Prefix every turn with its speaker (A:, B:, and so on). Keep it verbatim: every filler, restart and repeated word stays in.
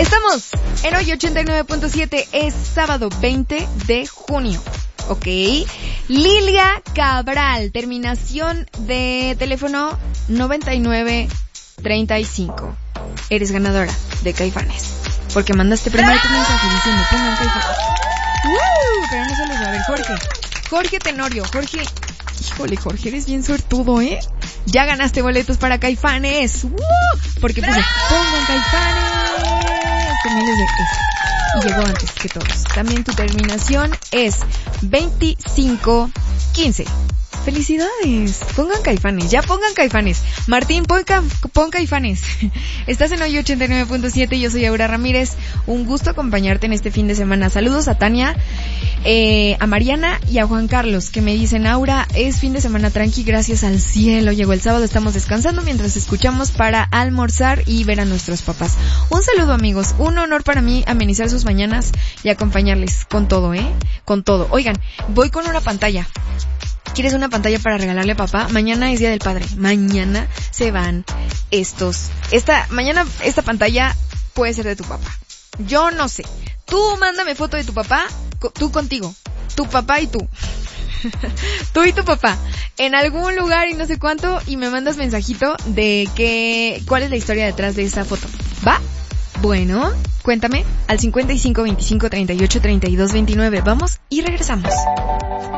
A: Estamos en hoy ochenta y nueve punto siete, es sábado veinte de junio. Ok. Lilia Cabral, terminación de teléfono noventa y nueve treinta y cinco. Eres ganadora de Caifanes. Porque mandaste primero tu mensaje diciendo pongan Caifanes. ¡Uh! Pero no se los va a ver Jorge. Jorge Tenorio. Jorge. Híjole, Jorge, eres bien suertudo, ¿eh? Ya ganaste boletos para Caifanes. ¡Uh! Porque puse pongan Caifanes. Con miles de S. Y llegó antes que todos. También tu terminación es veinticinco quince. ¡Felicidades! Pongan Caifanes, ya pongan Caifanes. Martín, pon, ca- pon Caifanes. Estás en hoy ochenta y nueve punto siete, yo soy Aura Ramírez. Un gusto acompañarte en este fin de semana. Saludos a Tania, eh, a Mariana y a Juan Carlos, que me dicen, Aura, es fin de semana tranqui, gracias al cielo. Llegó el sábado, estamos descansando mientras escuchamos para almorzar y ver a nuestros papás. Un saludo, amigos. Un honor para mí amenizar sus mañanas y acompañarles con todo, ¿eh? Con todo. Oigan, voy con una pantalla. ¿Quieres una pantalla para regalarle a papá? Mañana es Día del Padre. Mañana se van estos... Esta, mañana esta pantalla puede ser de tu papá. Yo no sé. Tú mándame foto de tu papá, co- tú contigo. Tu papá y tú. Tú y tu papá. En algún lugar y no sé cuánto, y me mandas mensajito de que... ¿Cuál es la historia detrás de esa foto? ¿Va? Bueno, cuéntame al cincuenta y cinco veinticinco treinta y ocho treinta y dos veintinueve. Vamos y regresamos.